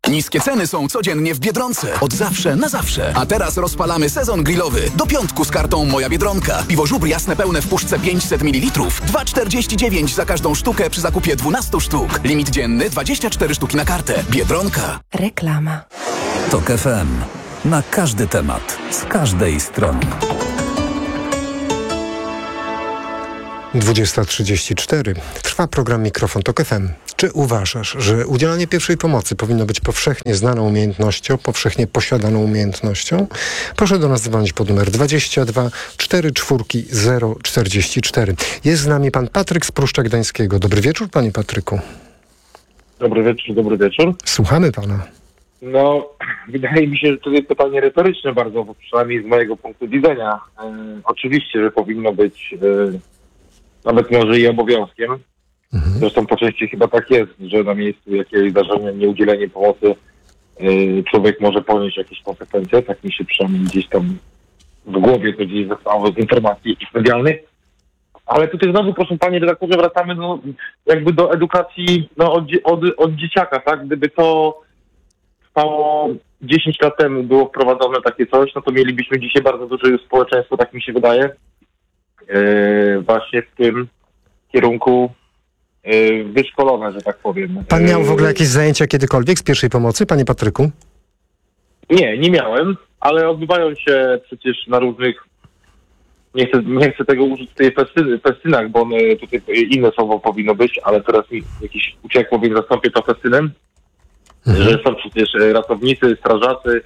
Niskie ceny są codziennie w Biedronce. Od zawsze na zawsze. A teraz rozpalamy sezon grillowy. Do piątku z kartą Moja Biedronka. Piwo Żubr jasne pełne w puszce 500 ml. 2,49 za każdą sztukę przy zakupie 12 sztuk. Limit dzienny 24 sztuki na kartę. Biedronka. Reklama. TOK FM. Na każdy temat. Z każdej strony. 20:34. Trwa program Mikrofon TOK FM. Czy uważasz, że udzielanie pierwszej pomocy powinno być powszechnie znaną umiejętnością, powszechnie posiadaną umiejętnością? Proszę do nas dzwonić pod numer 22 44 044. Jest z nami pan Patryk z Pruszcza Gdańskiego. Dobry wieczór, panie Patryku. Dobry wieczór. Słuchamy pana. No, wydaje mi się, że to jest pytanie retoryczne bardzo, bo przynajmniej z mojego punktu widzenia. Oczywiście, że powinno być nawet może i obowiązkiem. Zresztą po części chyba tak jest, że na miejscu jakiegoś zdarzenia nieudzielenie pomocy człowiek może ponieść jakieś konsekwencje. Tak mi się przynajmniej gdzieś tam w głowie to gdzieś zostało z informacji jakichś medialnych. Ale tutaj znowu, proszę panie redaktorze, wracamy jakby do edukacji od dzieciaka, tak? Gdyby to trwało 10 lat temu, było wprowadzone takie coś, no to mielibyśmy dzisiaj bardzo duże społeczeństwo, tak mi się wydaje, właśnie w tym kierunku wyszkolone, że tak powiem. Pan miał w ogóle jakieś zajęcia kiedykolwiek z pierwszej pomocy, panie Patryku? Nie miałem, ale odbywają się przecież na różnych, nie chcę tego użyć w tej festynach, bo one tutaj inne słowo powinno być, ale teraz mi jakieś uciekło, więc zastąpię to festynem, że są przecież ratownicy, strażacy,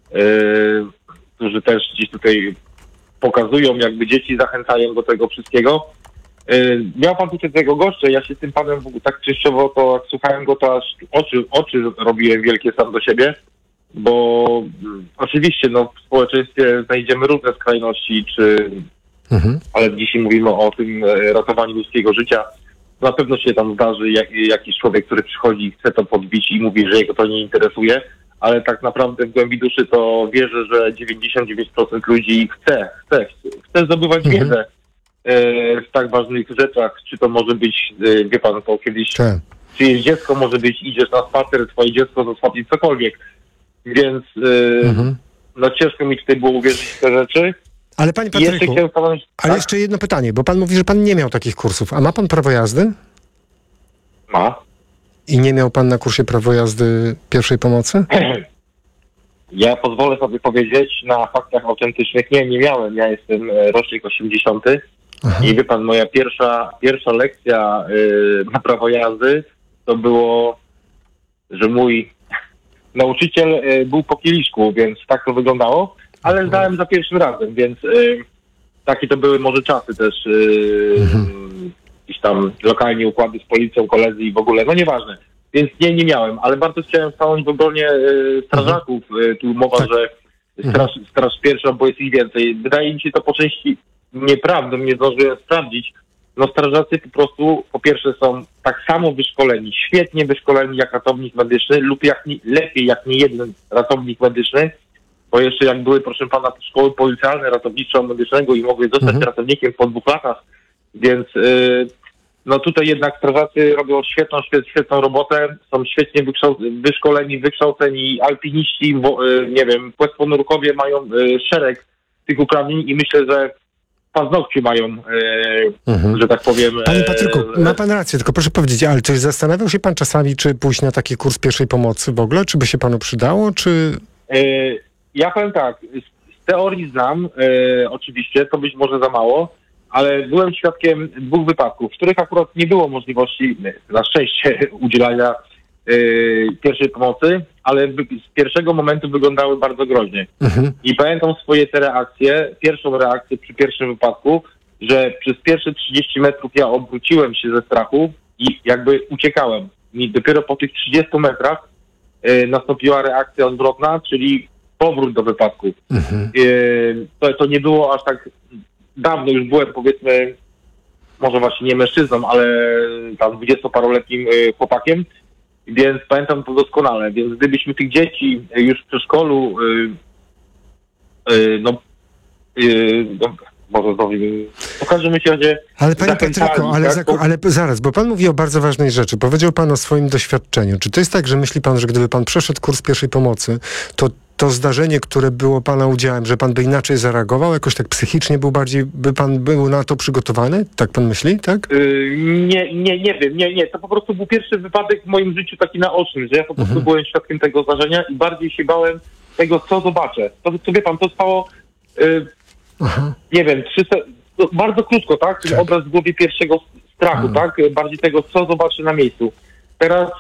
którzy też gdzieś tutaj pokazują, jakby dzieci zachęcają do tego wszystkiego. Miał pan tutaj tego gościa, ja się z tym panem tak częściowo, to jak słuchałem go, to aż oczy robiłem wielkie sam do siebie, bo oczywiście w społeczeństwie znajdziemy różne skrajności, ale dzisiaj mówimy o tym ratowaniu ludzkiego życia. Na pewno się tam zdarzy jakiś człowiek, który przychodzi i chce to podbić i mówi, że jego to nie interesuje, ale tak naprawdę w głębi duszy to wierzę, że 99% ludzi chce zdobywać wiedzę w tak ważnych rzeczach. Czy to może być, wie pan, to kiedyś, czyjeś dziecko może być, idziesz na spacer, twoje dziecko zasłabnie cokolwiek. Więc ciężko mi tutaj było uwierzyć w te rzeczy. Ale panie Patryku, jeszcze jedno pytanie, bo pan mówi, że pan nie miał takich kursów. A ma pan prawo jazdy? Ma. I nie miał pan na kursie prawo jazdy pierwszej pomocy? Ja pozwolę sobie powiedzieć na faktach autentycznych. Nie miałem. Ja jestem rocznik 80. I wie pan, moja pierwsza lekcja na prawo jazdy to było, że mój nauczyciel był po kieliszku, więc tak to wyglądało, ale zdałem za pierwszym razem, więc takie to były może czasy też, jakieś tam lokalnie układy z policją, koledzy i w ogóle, nieważne. Więc nie miałem, ale bardzo chciałem stanąć w obronie strażaków. Tu mowa, że straż pierwsza, bo jest ich więcej. Wydaje mi się to po części nieprawdą, nie zdążyłem sprawdzić. Strażacy po prostu, po pierwsze, są tak samo wyszkoleni, świetnie wyszkoleni jak ratownik medyczny lub lepiej jak nie jeden ratownik medyczny, bo jeszcze jak były, proszę pana, szkoły policjalne ratowniczo-medycznego i mogły zostać ratownikiem po 2 latach, więc tutaj jednak strażacy robią świetną robotę, są świetnie wyszkoleni, wykształceni alpiniści, płetwonurkowie mają szereg tych uprawnień i myślę, że paznokcie mają, że tak powiem. Panie Patryku, ma pan rację, tylko proszę powiedzieć, ale czy zastanawiał się pan czasami, czy pójść na taki kurs pierwszej pomocy w ogóle? Czy by się panu przydało, czy... Ja powiem tak, z teorii znam, oczywiście, to być może za mało, ale byłem świadkiem 2 wypadków, w których akurat nie było możliwości, na szczęście, udzielania pierwszej pomocy, ale z pierwszego momentu wyglądały bardzo groźnie. I pamiętam swoje te reakcje, pierwszą reakcję przy pierwszym wypadku, że przez pierwsze 30 metrów ja obróciłem się ze strachu i jakby uciekałem. I dopiero po tych 30 metrach nastąpiła reakcja odwrotna, czyli powrót do wypadku. To nie było aż tak dawno, już byłem, powiedzmy, może właśnie nie mężczyzną, ale tam 20-paroletnim chłopakiem, więc pamiętam to doskonale. Więc gdybyśmy tych dzieci już w przedszkolu może w każdym razie Ale panie zachęcali, Patryku, tak? ale zaraz, bo pan mówi o bardzo ważnej rzeczy. Powiedział pan o swoim doświadczeniu. Czy to jest tak, że myśli pan, że gdyby pan przeszedł kurs pierwszej pomocy, to zdarzenie, które było pana udziałem, że pan by inaczej zareagował, jakoś tak psychicznie by pan był na to przygotowany? Tak pan myśli, tak? Nie wiem. To po prostu był pierwszy wypadek w moim życiu taki naoczny, że ja po prostu byłem świadkiem tego zdarzenia i bardziej się bałem tego, co zobaczę. To wie pan, to trwało, nie wiem, bardzo krótko, tak? Czyli obraz w głowie pierwszego strachu, tak? Bardziej tego, co zobaczę na miejscu. Teraz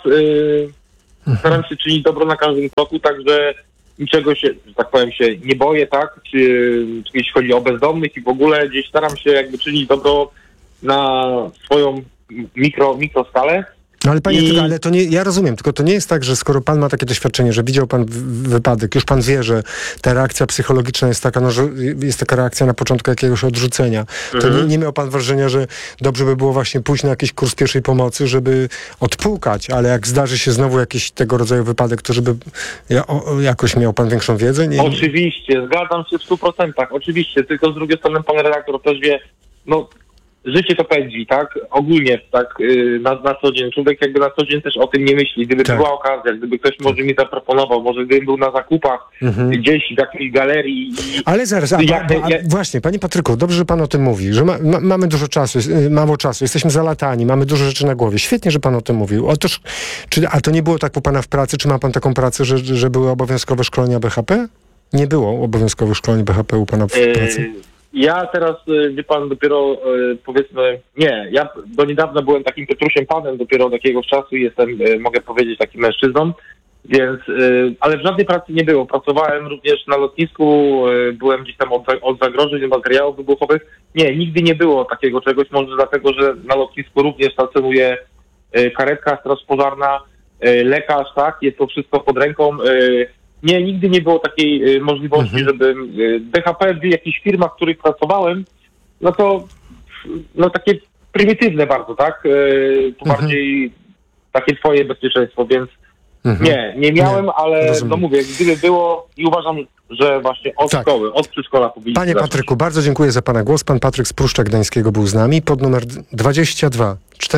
staram się czynić dobro na każdym kroku, także niczego się, że tak powiem, się nie boję, tak? Czy jeśli chodzi o bezdomnych i w ogóle gdzieś staram się jakby czynić dobro na swoją mikroskalę. No ale panie, ale to nie, ja rozumiem, tylko to nie jest tak, że skoro pan ma takie doświadczenie, że widział pan wypadek, już pan wie, że ta reakcja psychologiczna jest taka, no, że jest taka reakcja na początku jakiegoś odrzucenia. To nie miał pan wrażenia, że dobrze by było właśnie pójść na jakiś kurs pierwszej pomocy, żeby odpukać, ale jak zdarzy się znowu jakiś tego rodzaju wypadek, to żeby jakoś miał pan większą wiedzę? Nie? Oczywiście, zgadzam się w 100%, oczywiście, tylko z drugiej strony pan redaktor też wie, no życie to pędzi, tak? Ogólnie, tak, na co dzień. Człowiek jakby na co dzień też o tym nie myśli. Gdyby była okazja, gdyby ktoś może mi zaproponował, może gdybym był na zakupach gdzieś w jakiejś galerii. Ale zaraz, właśnie, panie Patryku, dobrze, że pan o tym mówi, że mamy dużo czasu, mało czasu, jesteśmy zalatani, mamy dużo rzeczy na głowie. Świetnie, że pan o tym mówił. Otóż, a to nie było tak u pana w pracy? Czy ma pan taką pracę, że były obowiązkowe szkolenia BHP? Nie było obowiązkowych szkoleń BHP u pana w pracy? Ja teraz, wie pan, dopiero powiedzmy, ja do niedawna byłem takim Petrusiem Panem, dopiero od jakiegoś czasu jestem, mogę powiedzieć, takim mężczyzną, więc, ale w żadnej pracy nie było. Pracowałem również na lotnisku, byłem gdzieś tam od zagrożeń, materiałów wybuchowych. Nie, nigdy nie było takiego czegoś, może dlatego, że na lotnisku również stacjonuje karetka, straż pożarna, lekarz, tak, jest to wszystko pod ręką. Nie, nigdy nie było takiej możliwości, żeby BHP w jakichś firmach, w których pracowałem, no to takie prymitywne bardzo, tak? To bardziej takie twoje bezpieczeństwo, więc nie miałem, ale no mówię, gdyby było i uważam, że właśnie od szkoły, od przedszkola powinniśmy Panie zacząć. Patryku, bardzo dziękuję za pana głos. Pan Patryk z Pruszcza Gdańskiego był z nami. Pod numer 22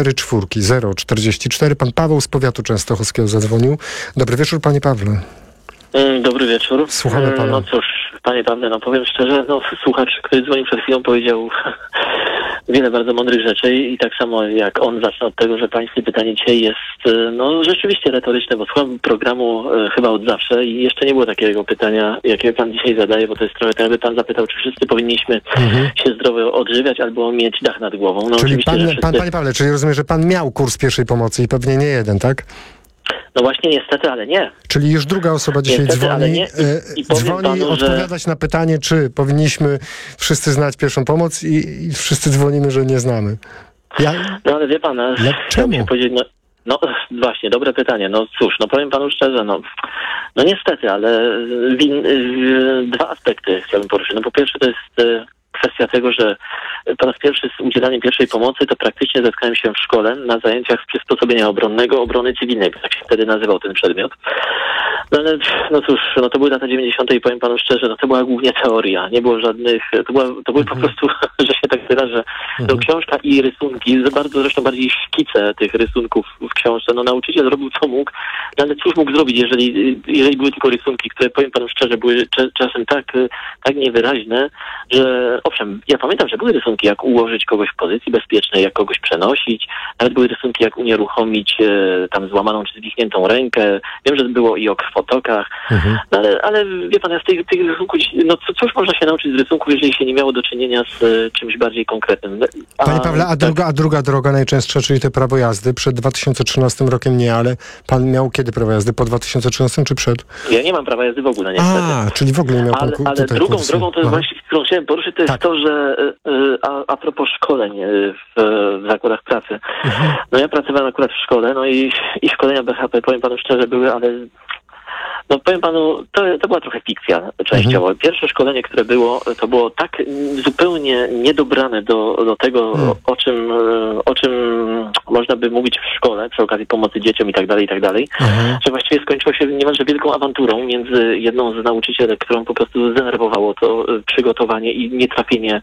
44 044. Pan Paweł z powiatu częstochowskiego zadzwonił. Dobry wieczór, panie Pawle. Dobry wieczór. Słuchamy pana. No cóż, panie Pawle, powiem szczerze, słuchacz, który dzwonił przed chwilą, powiedział wiele bardzo mądrych rzeczy i tak samo jak on zacznę od tego, że pańskie pytanie dzisiaj jest rzeczywiście retoryczne, bo słucham programu chyba od zawsze i jeszcze nie było takiego pytania, jakie pan dzisiaj zadaje, bo to jest trochę tak, jakby pan zapytał, czy wszyscy powinniśmy się zdrowo odżywiać albo mieć dach nad głową. Czyli panie Pawle, czyli rozumiem, że pan miał kurs pierwszej pomocy i pewnie nie jeden, tak? No właśnie niestety, ale nie. Czyli już druga osoba dzisiaj dzwoni, odpowiadać na pytanie, czy powinniśmy wszyscy znać pierwszą pomoc i wszyscy dzwonimy, że nie znamy. No ale wie pan, czemu? No właśnie, dobre pytanie. No cóż, powiem panu szczerze, no niestety, ale dwa aspekty chciałbym poruszyć. Po pierwsze to jest kwestia tego, że po raz pierwszy z udzielaniem pierwszej pomocy to praktycznie zetkałem się w szkole na zajęciach z przysposobienia obronnego, obrony cywilnej, tak się wtedy nazywał ten przedmiot. No ale, cóż, to były lata 90. i powiem panu szczerze, to była głównie teoria, nie było żadnych, to były po prostu, że się tak wyrażę, książka i rysunki, bardzo zresztą bardziej szkice tych rysunków w książce. Nauczyciel robił co mógł, ale cóż mógł zrobić, jeżeli były tylko rysunki, które powiem panu szczerze, były czasem tak niewyraźne, że owszem, ja pamiętam, że były rysunki, jak ułożyć kogoś w pozycji bezpiecznej, jak kogoś przenosić, nawet były rysunki, jak unieruchomić tam złamaną czy zwichniętą rękę. Wiem, że było i o krwotokach, ale wie pan, ja z tych rysunków, cóż można się nauczyć z rysunków, jeżeli się nie miało do czynienia z czymś bardziej konkretnym. Panie Pawle, a druga droga najczęstsza, czyli te prawo jazdy, przed 2013 rokiem nie, ale pan miał kiedy prawo jazdy? Po 2013 czy przed? Ja nie mam prawa jazdy w ogóle, niestety. Czyli w ogóle nie miał pan ale drugą to jest właśnie, którą chciałem poruszyć, to jest to, że a propos szkoleń w zakładach pracy. Ja pracowałem akurat w szkole, i szkolenia BHP, powiem panu szczerze, były, No powiem panu, to była trochę fikcja częściowo. Pierwsze szkolenie, które było, to było tak zupełnie niedobrane do tego, o czym można by mówić w szkole przy okazji pomocy dzieciom i tak dalej, że właściwie skończyło się niemalże wielką awanturą między jedną z nauczycielek, którą po prostu zdenerwowało to przygotowanie i nietrafienie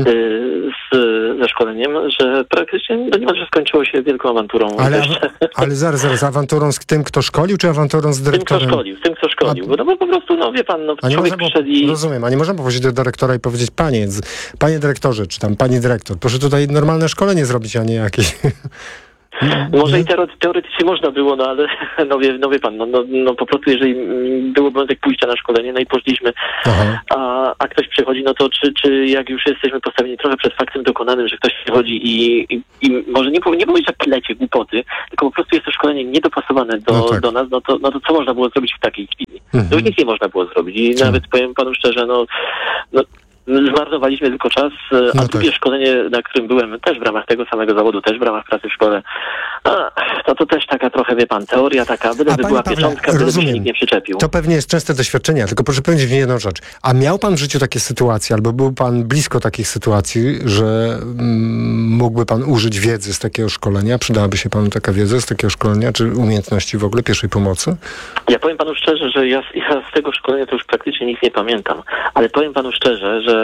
ze szkoleniem, że praktycznie niemalże skończyło się wielką awanturą. Ale zaraz, awanturą z tym, kto szkolił, czy awanturą z dyrektorem? Tym, kto szkolił. No bo po prostu, wie pan, człowiek przyszedł i... Rozumiem, a nie można powiedzieć do dyrektora i powiedzieć, panie dyrektorze, czy tam pani dyrektor, proszę tutaj normalne szkolenie zrobić, a nie jakieś... Może i teoretycznie można było, no ale wie pan, po prostu jeżeli był obowiązek pójścia na szkolenie, no i poszliśmy, a ktoś przychodzi, no to czy jak już jesteśmy postawieni trochę przed faktem dokonanym, że ktoś przychodzi i może nie powiedzieć, że plecie głupoty, tylko po prostu jest to szkolenie niedopasowane do nas, no to co można było zrobić w takiej chwili? No już nic nie można było zrobić i nawet powiem panu szczerze, zmarnowaliśmy tylko czas, a drugie szkolenie, na którym byłem też w ramach tego samego zawodu, też w ramach pracy w szkole, to też taka trochę, wie pan, teoria taka, byle by była pieczątka, byle by się nikt nie przyczepił. To pewnie jest częste doświadczenie, tylko proszę powiedzieć mi jedną rzecz. A miał pan w życiu takie sytuacje, albo był pan blisko takich sytuacji, że mógłby pan użyć wiedzy z takiego szkolenia? Przydałaby się panu taka wiedza z takiego szkolenia, czy umiejętności w ogóle pierwszej pomocy? Ja powiem panu szczerze, że ja z tego szkolenia to już praktycznie nic nie pamiętam, ale powiem panu szczerze, że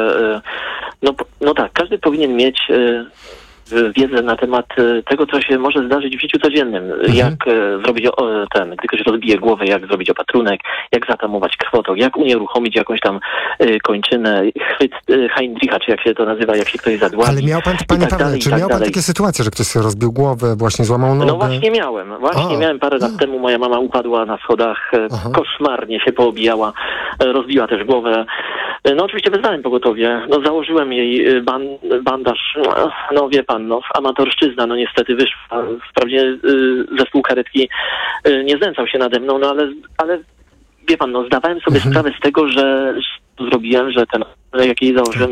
tak, każdy powinien mieć wiedzę na temat tego, co się może zdarzyć w życiu codziennym. Jak zrobić gdy ktoś rozbije głowę, jak zrobić opatrunek, jak zatamować krwotok, jak unieruchomić jakąś tam kończynę, chwyt Heindricha, czy jak się to nazywa, jak się ktoś zadławi. Ale miał pan, panie Pawle, czy miał pan takie sytuacje, że ktoś sobie rozbił głowę, właśnie złamał nogę? No właśnie miałem parę lat temu, moja mama upadła na schodach, koszmarnie się poobijała, rozbiła też głowę. No oczywiście wezwałem pogotowie, założyłem jej bandaż, wie pan, amatorszczyzna, niestety wyszła, wprawdzie zespół karetki nie znęcał się nade mną, ale wie pan, zdawałem sobie sprawę z tego, że zrobiłem, że ten, jak jej założyłem,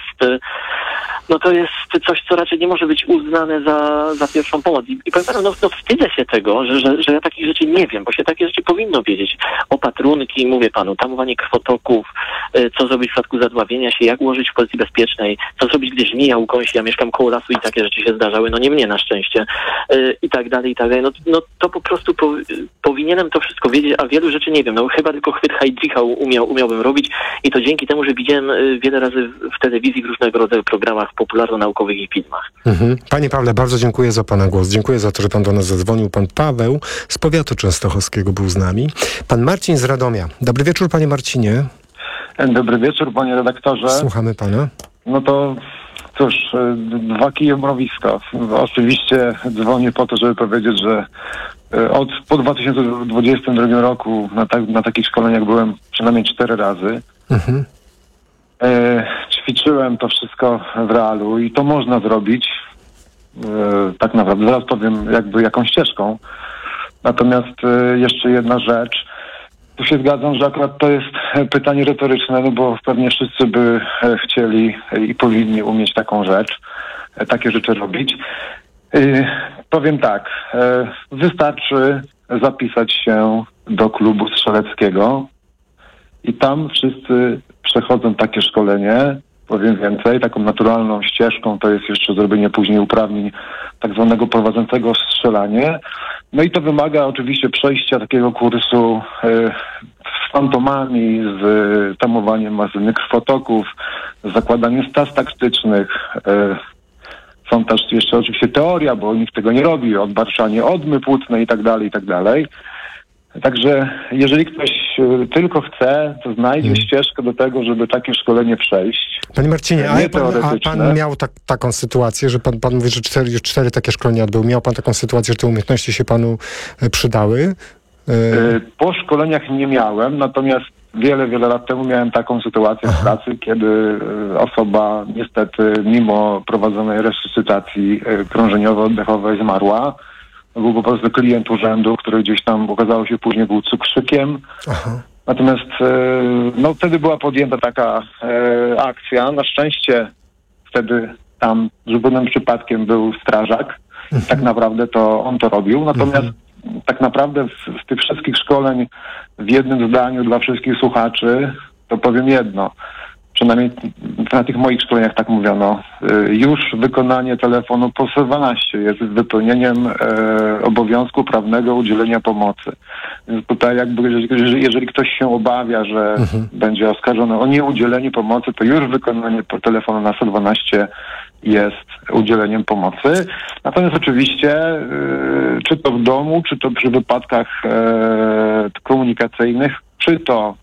to jest coś, co raczej nie może być uznane za pierwszą pomoc. I powiem panu, wstydzę się tego, że ja takich rzeczy nie wiem, bo się takie rzeczy powinno wiedzieć. Opatrunki, mówię panu, tamowanie krwotoków, co zrobić w przypadku zadławienia się, jak ułożyć w pozycji bezpiecznej, co zrobić, gdy żmija ukąsi. Ja mieszkam koło lasu i takie rzeczy się zdarzały, nie mnie na szczęście, i tak dalej. To po prostu powinienem to wszystko wiedzieć, a wielu rzeczy nie wiem. Chyba tylko chwyt Heindricha umiałbym robić i to dzięki temu, że widziałem wiele razy w telewizji, w różnego rodzaju programach popularno-naukowych i filmach. Panie Pawle, bardzo dziękuję za pana głos. Dziękuję za to, że pan do nas zadzwonił. Pan Paweł z powiatu częstochowskiego był z nami. Pan Marcin z Radomia. Dobry wieczór, panie Marcinie. Dobry wieczór, panie redaktorze. Słuchamy pana. No to cóż, dwa kije mrowiska. Oczywiście dzwonię po to, żeby powiedzieć, że po 2022 roku na takich szkoleniach byłem przynajmniej 4 razy. Ćwiczyłem to wszystko w realu i to można zrobić. Tak naprawdę, zaraz powiem jaką ścieżką. Natomiast jeszcze jedna rzecz. Tu się zgadzam, że akurat to jest pytanie retoryczne, bo pewnie wszyscy by chcieli i powinni umieć taką rzecz, takie rzeczy robić. Powiem tak, wystarczy zapisać się do klubu strzeleckiego i tam wszyscy przechodzą takie szkolenie. Powiem więcej, taką naturalną ścieżką to jest jeszcze zrobienie później uprawnień tak zwanego prowadzącego strzelanie. No i to wymaga oczywiście przejścia takiego kursu z fantomami, z tamowaniem masyny krwotoków, z zakładaniem stas taktycznych. Są też jeszcze oczywiście teoria, bo nikt tego nie robi, odbarczanie odmy płucnej i tak dalej. Także jeżeli ktoś tylko chce, to znajdzie ścieżkę do tego, żeby takie szkolenie przejść. Panie Marcinie, a pan miał taką sytuację, że pan mówi, że cztery takie szkolenia odbył. Miał pan taką sytuację, że te umiejętności się panu przydały? Po szkoleniach nie miałem, natomiast wiele lat temu miałem taką sytuację w pracy, kiedy osoba niestety mimo prowadzonej resuscytacji krążeniowo-oddechowej zmarła. Był po prostu klient urzędu, który gdzieś tam okazało się później był cukrzykiem. Natomiast wtedy była podjęta taka akcja. Na szczęście wtedy tam zupełnym przypadkiem był strażak. Tak naprawdę to on to robił. Natomiast tak naprawdę z tych wszystkich szkoleń w jednym zdaniu dla wszystkich słuchaczy, to powiem jedno. Przynajmniej na tych moich szkoleniach tak mówiono. Już wykonanie telefonu po 112 jest wypełnieniem obowiązku prawnego udzielenia pomocy. Więc tutaj jakby, jeżeli ktoś się obawia, że będzie oskarżony o nieudzielenie pomocy, to już wykonanie telefonu na 112 jest udzieleniem pomocy. Natomiast oczywiście, czy to w domu, czy to przy wypadkach komunikacyjnych, czy to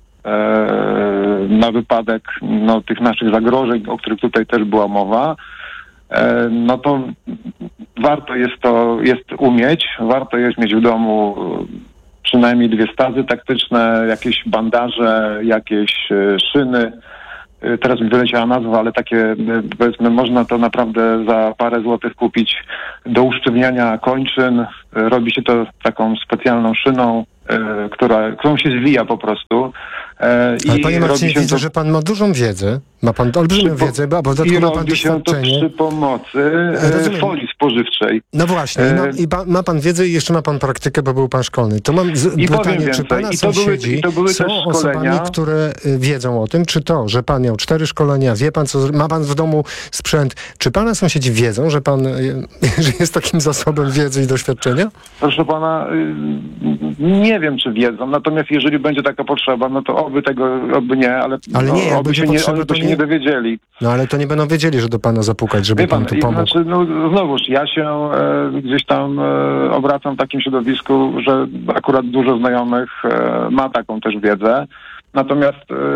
na wypadek tych naszych zagrożeń, o których tutaj też była mowa, no to warto jest umieć, warto jest mieć w domu przynajmniej 2 stazy taktyczne, jakieś bandaże, jakieś szyny. Teraz mi wyleciała nazwa, ale takie, powiedzmy, można to naprawdę za parę złotych kupić do usztywniania kończyn. Robi się to taką specjalną szyną, którą się zwija po prostu. Ale panie Marcinie, widzę, że pan ma dużą wiedzę. Ma pan olbrzymią wiedzę, bo dodatkowo ma pan doświadczenie. I robi się to przy pomocy folii spożywczej. No właśnie, ma pan wiedzę i jeszcze ma pan praktykę, bo był pan szkolny. To mam pytanie, czy pana sąsiedzi są osobami, które wiedzą o tym, czy to, że pan miał 4 szkolenia, wie pan, ma pan w domu sprzęt, czy pana sąsiedzi wiedzą, że pan że jest takim zasobem wiedzy i doświadczenia? Proszę pana, nie wiem, czy wiedzą, natomiast jeżeli będzie taka potrzeba, no to oby nie, ale nie, oby się nie dowiedzieli. No ale to nie będą wiedzieli, że do pana zapukać, żeby pan tu pomógł. Znaczy, znowuż, ja się gdzieś tam obracam w takim środowisku, że akurat dużo znajomych ma taką też wiedzę. Natomiast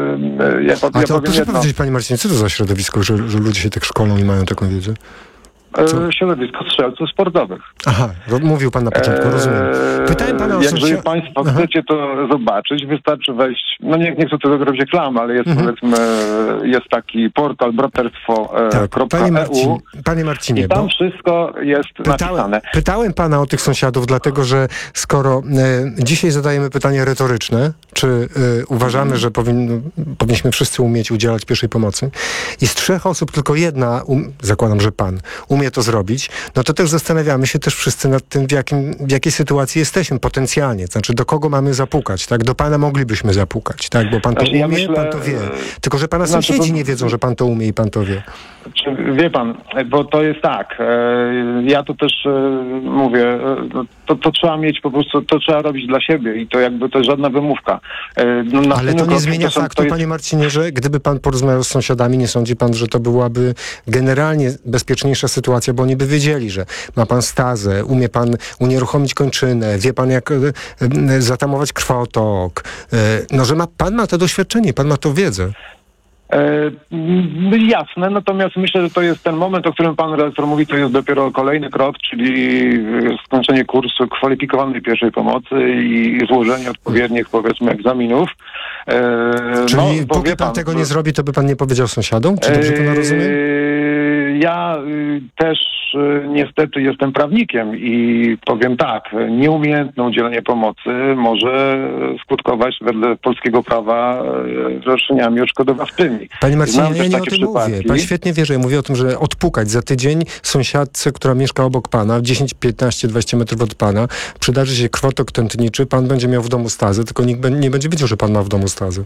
proszę powiedzieć, panie Marcinie, co to za środowisko, że ludzie się tak szkolą i mają taką wiedzę? Środowisko strzelców sportowych. Aha, mówił pan na początku, rozumiem. Pytałem pana o jeżeli państwo chcecie to zobaczyć, wystarczy wejść, nie chcę tego robić reklamę, ale jest powiedzmy, jest taki portal braterstwo.eu. Panie Marcinie, i tam wszystko jest napisane. Pytałem pana o tych sąsiadów, dlatego że skoro dzisiaj zadajemy pytanie retoryczne, czy uważamy, że powinniśmy wszyscy umieć udzielać pierwszej pomocy i z 3 osób tylko jedna, zakładam, że pan, umie to zrobić, no to też zastanawiamy się też wszyscy nad tym, w jakiej sytuacji jesteśmy potencjalnie. Znaczy, do kogo mamy zapukać, tak? Do pana moglibyśmy zapukać, tak? Bo pan to umie, pan to wie. Tylko, że pana sąsiedzi nie wiedzą, że pan to umie i pan to wie. Wie pan, bo to jest tak. Ja to też mówię, to trzeba mieć po prostu, to trzeba robić dla siebie i to jakby to jest żadna wymówka. Ale to nie zmienia faktu, panie Marcinie, że gdyby pan porozmawiał z sąsiadami, nie sądzi pan, że to byłaby generalnie bezpieczniejsza sytuacja, bo oni by wiedzieli, że ma pan stazę, umie pan unieruchomić kończynę, wie pan, jak zatamować krwotok, że pan ma to doświadczenie, pan ma to wiedzę. Jasne, natomiast myślę, że to jest ten moment, o którym pan redaktor mówi, to jest dopiero kolejny krok, czyli skończenie kursu kwalifikowanej pierwszej pomocy i złożenie odpowiednich, powiedzmy, egzaminów. Czyli póki pan tego nie zrobi, to by pan nie powiedział sąsiadom? Czy dobrze pana rozumiem? Ja też niestety jestem prawnikiem i powiem tak, nieumiejętne udzielenie pomocy może skutkować wedle polskiego prawa roszczeniami odszkodowawczymi. Panie Marcinie, ja nie o tym mówię. Pan świetnie wie, że ja mówię o tym, że odpukać za tydzień sąsiadce, która mieszka obok pana, 10, 15, 20 metrów od pana, przydarzy się krwotok tętniczy, pan będzie miał w domu stazę, tylko nikt nie będzie wiedział, że pan ma w domu stazę.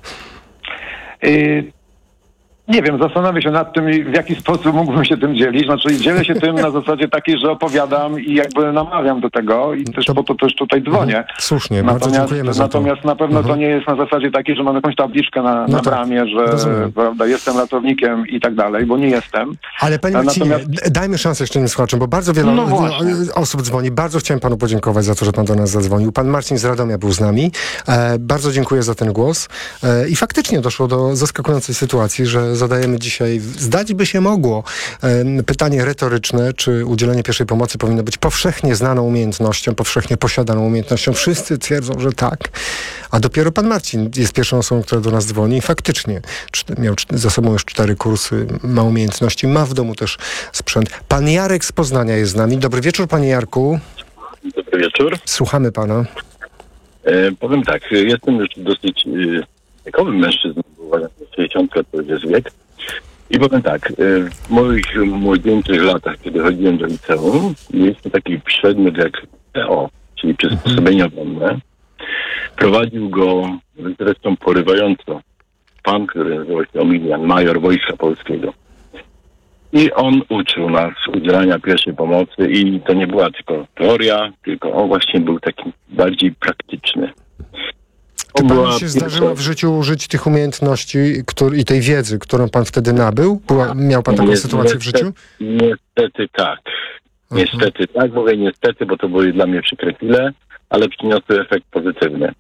Nie wiem, zastanawiam się nad tym, w jaki sposób mógłbym się tym dzielić. Znaczy dzielę się tym na zasadzie takiej, że opowiadam i jakby namawiam do tego i też po to też tutaj dzwonię. Słusznie, bardzo dziękujemy za to. Natomiast na pewno to nie jest na zasadzie takiej, że mam jakąś tabliczkę na bramie, że prawda, jestem ratownikiem i tak dalej, bo nie jestem. Ale panie Marcinie, dajmy szansę jeszcze innym słuchaczom, bo bardzo wiele osób dzwoni. Bardzo chciałem panu podziękować za to, że pan do nas zadzwonił. Pan Marcin z Radomia był z nami. Bardzo dziękuję za ten głos. I faktycznie doszło do zaskakującej sytuacji, że zadajemy dzisiaj, zdać by się mogło, pytanie retoryczne, czy udzielenie pierwszej pomocy powinno być powszechnie znaną umiejętnością, powszechnie posiadaną umiejętnością. Wszyscy twierdzą, że tak. A dopiero pan Marcin jest pierwszą osobą, która do nas dzwoni i faktycznie miał za sobą już 4 kursy, ma umiejętności, ma w domu też sprzęt. Pan Jarek z Poznania jest z nami. Dobry wieczór, panie Jarku. Dobry wieczór. Słuchamy pana. Powiem tak, jestem już dosyć wiekowym mężczyzną, bo uważam, że 60 to jest wiek. I powiem tak, w moich młodzieńczych latach, kiedy chodziłem do liceum, jest to taki przedmiot jak PO, czyli przysposobienie obronne. Prowadził go zresztą porywająco pan, który nazywał się Omilian, major Wojska Polskiego. I on uczył nas udzielania pierwszej pomocy i to nie była tylko teoria, tylko on właśnie był taki bardziej praktyczny. Czy panu się zdarzyło w życiu użyć tych umiejętności i tej wiedzy, którą pan wtedy nabył? Miał pan taką sytuację w życiu? Niestety tak. Niestety tak, mówię niestety, bo to były dla mnie przykre chwile, ale przyniosły efekt pozytywny.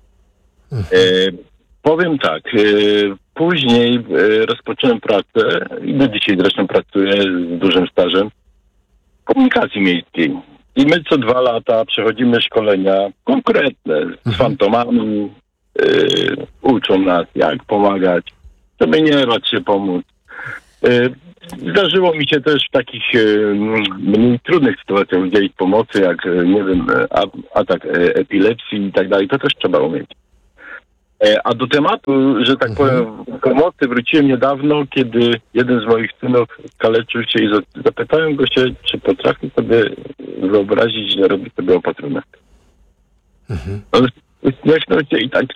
Powiem tak, później rozpocząłem pracę i do dzisiaj zresztą pracuję z dużym stażem w komunikacji miejskiej. I my co 2 lata przechodzimy szkolenia konkretne z fantomami, uczą nas jak pomagać, żeby nie bać się pomóc. Zdarzyło mi się też w takich mniej trudnych sytuacjach udzielić pomocy, jak nie wiem, atak epilepsji i tak dalej, to też trzeba umieć. A do tematu, że tak powiem, pomocy wróciłem niedawno, kiedy jeden z moich synów kaleczył się i zapytałem go się, czy potrafi sobie wyobrazić, że robi sobie opatrunek. No, i tak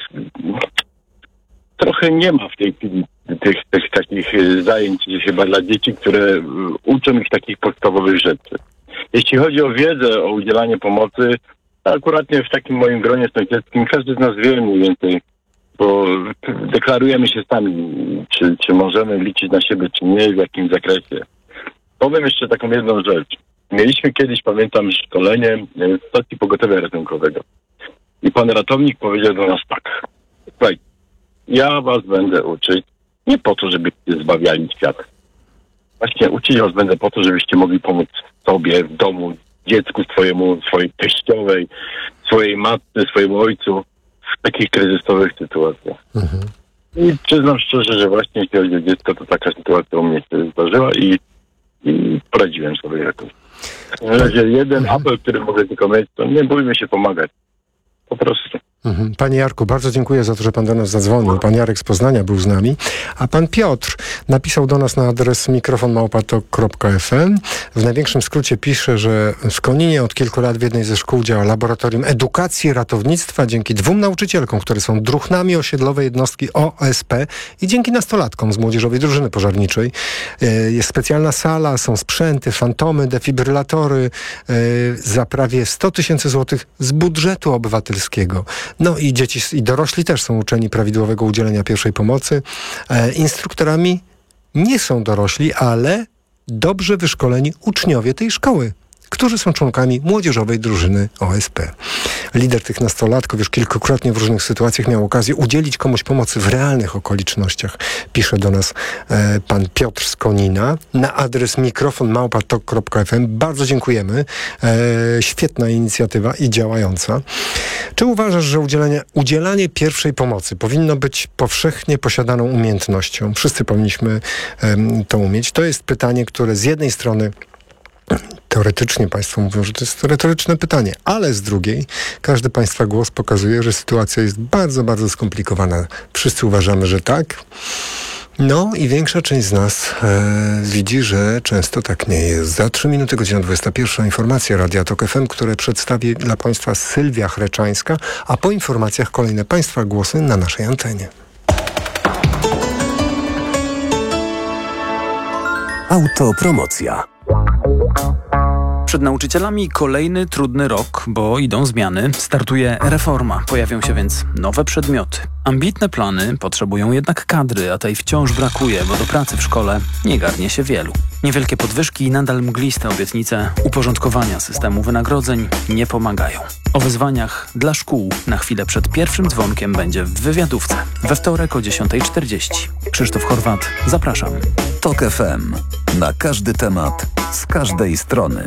trochę nie ma w tej chwili tych takich zajęć chyba dla dzieci, które uczą ich takich podstawowych rzeczy. Jeśli chodzi o wiedzę, o udzielanie pomocy, akurat w takim moim gronie sąsiedzkim każdy z nas wie mniej więcej, bo deklarujemy się sami, czy możemy liczyć na siebie, czy nie, w jakim zakresie. Powiem jeszcze taką jedną rzecz. Mieliśmy kiedyś, pamiętam, szkolenie w stacji pogotowia ratunkowego. I pan ratownik powiedział do nas tak: słuchaj, ja was będę uczyć nie po to, żebyście zbawiali świat. Właśnie uczyć was będę po to, żebyście mogli pomóc sobie w domu, dziecku swojemu, swojej teściowej, swojej matce, swojemu ojcu w takich kryzysowych sytuacjach. I przyznam szczerze, że właśnie jeśli chodzi o dziecko, to taka sytuacja u mnie się zdarzyła i poradziłem sobie jakoś. W razie jeden apel, który mogę tylko mieć, to nie bójmy się pomagać. Po prostu. Panie Jarku, bardzo dziękuję za to, że pan do nas zadzwonił. Pan Jarek z Poznania był z nami, a pan Piotr napisał do nas na adres mikrofon@tok.fm. W największym skrócie pisze, że w Koninie od kilku lat w jednej ze szkół działa laboratorium edukacji i ratownictwa dzięki 2 nauczycielkom, które są druhnami osiedlowej jednostki OSP i dzięki nastolatkom z młodzieżowej drużyny pożarniczej. Jest specjalna sala, są sprzęty, fantomy, defibrylatory za prawie 100 000 złotych z budżetu obywatelskiego. No i dzieci i dorośli też są uczeni prawidłowego udzielenia pierwszej pomocy. Instruktorami nie są dorośli, ale dobrze wyszkoleni uczniowie tej szkoły, którzy są członkami młodzieżowej drużyny OSP. Lider tych nastolatków już kilkukrotnie w różnych sytuacjach miał okazję udzielić komuś pomocy w realnych okolicznościach. Pisze do nas pan Piotr z Konina na adres mikrofon@tok.fm. Bardzo dziękujemy. Świetna inicjatywa i działająca. Czy uważasz, że udzielanie pierwszej pomocy powinno być powszechnie posiadaną umiejętnością? Wszyscy powinniśmy to umieć. To jest pytanie, które z jednej strony teoretycznie państwo mówią, że to jest retoryczne pytanie, ale z drugiej każdy państwa głos pokazuje, że sytuacja jest bardzo, bardzo skomplikowana. Wszyscy uważamy, że tak. No i większa część z nas widzi, że często tak nie jest. Za 3 minuty, godzina 21. Informacja Radia Tok FM, które przedstawi dla państwa Sylwia Chreczańska, a po informacjach kolejne państwa głosy na naszej antenie. Autopromocja. Przed nauczycielami kolejny trudny rok, bo idą zmiany, startuje reforma, pojawią się więc nowe przedmioty. Ambitne plany potrzebują jednak kadry, a tej wciąż brakuje, bo do pracy w szkole nie garnie się wielu. Niewielkie podwyżki i nadal mgliste obietnice uporządkowania systemu wynagrodzeń nie pomagają. O wyzwaniach dla szkół na chwilę przed pierwszym dzwonkiem będzie w wywiadówce. We wtorek o 10:40. Krzysztof Chorwat, zapraszam. Tok FM. Na każdy temat, z każdej strony.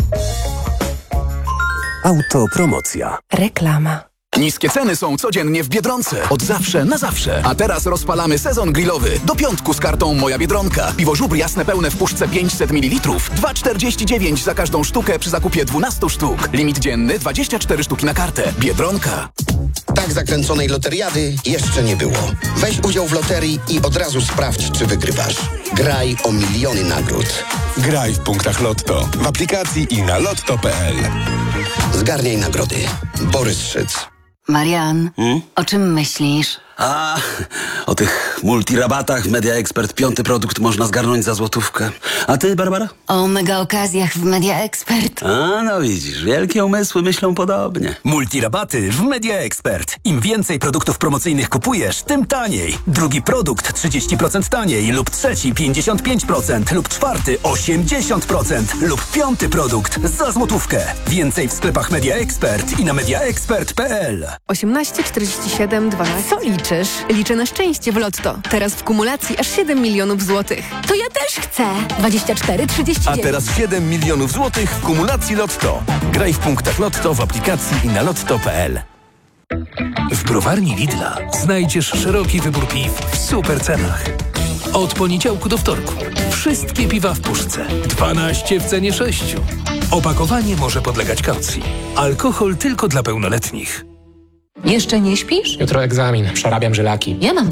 Autopromocja. Reklama. Niskie ceny są codziennie w Biedronce. Od zawsze na zawsze. A teraz rozpalamy sezon grillowy. Do piątku z kartą Moja Biedronka. Piwo Żubr jasne pełne w puszce 500 ml. 2,49 za każdą sztukę przy zakupie 12 sztuk. Limit dzienny 24 sztuki na kartę. Biedronka. Tak zakręconej loteriady jeszcze nie było. Weź udział w loterii i od razu sprawdź, czy wygrywasz. Graj o miliony nagród. Graj w punktach Lotto, w aplikacji i na lotto.pl. Zgarniaj nagrody. Borys Szyc. Marian, o czym myślisz? O tych multirabatach w Media Expert 5. produkt można zgarnąć za złotówkę. A ty, Barbara? O mega okazjach w Media Expert. No widzisz, wielkie umysły myślą podobnie. Multirabaty w Media Expert. Im więcej produktów promocyjnych kupujesz, tym taniej. Drugi produkt 30% taniej lub trzeci 55% lub czwarty 80% lub 5. produkt za złotówkę. Więcej w sklepach Media Expert i na mediaexpert.pl. 18 47 12. Co liczysz? Liczę na szczęście w Lotto. Teraz w kumulacji aż 7 milionów złotych. To ja też chcę. 24 39. A teraz 7 milionów złotych w kumulacji Lotto. Graj w punktach Lotto w aplikacji i na lotto.pl. W browarni Lidla znajdziesz szeroki wybór piw w super cenach. Od poniedziałku do wtorku. Wszystkie piwa w puszce. 12 w cenie 6. Opakowanie może podlegać kaucji. Alkohol tylko dla pełnoletnich. Jeszcze nie śpisz? Jutro egzamin. Przerabiam żylaki. Ja mam